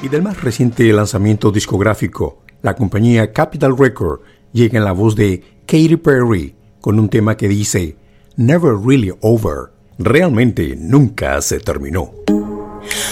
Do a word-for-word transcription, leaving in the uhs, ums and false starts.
Y del más reciente lanzamiento discográfico, la compañía Capitol Records llega en la voz de Katy Perry con un tema que dice Never Really Over, realmente nunca se terminó.